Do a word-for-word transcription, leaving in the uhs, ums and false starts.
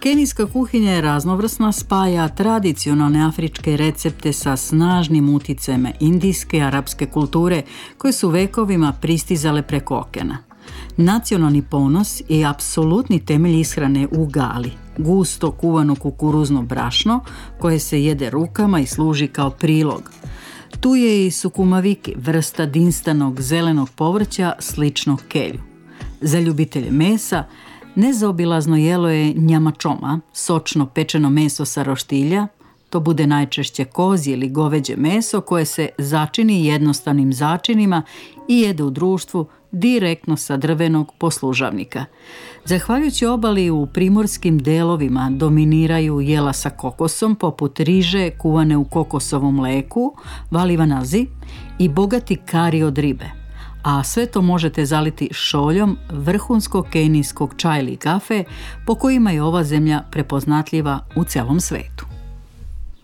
Kenijska kuhinja je raznovrsna, spaja tradicionalne afričke recepte sa snažnim uticajem indijske i arapske kulture koje su vekovima pristizale preko okeana. Nacionalni ponos je apsolutni temelj ishrane u gali, gusto kuvano kukuruzno brašno koje se jede rukama i služi kao prilog. Tu je i sukumaviki, vrsta dinstanog zelenog povrća sličnog kelju. Za ljubitelje mesa nezaobilazno jelo je njamačoma, sočno pečeno meso sa roštilja. To bude najčešće kozje ili goveđe meso koje se začini jednostavnim začinima i jede u društvu direktno sa drvenog poslužavnika. Zahvaljujući obali u primorskim delovima dominiraju jela sa kokosom poput riže kuvane u kokosovom mleku, valivanazi i bogati kari od ribe. A sve to možete zaliti šoljom vrhunskog kenijskog čaja ili kafe po kojima je ova zemlja prepoznatljiva u celom svetu.